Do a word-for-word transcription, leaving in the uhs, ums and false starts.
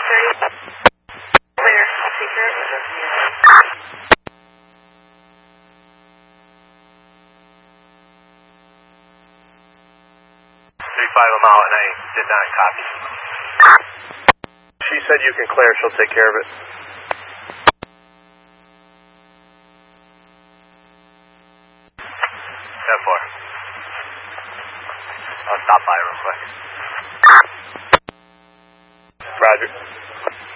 thirty. Clear. I'll take care of it. three five, I'm out, and I did not copy. She said you can clear. She'll take care of it. ten four. I'll stop by real quick.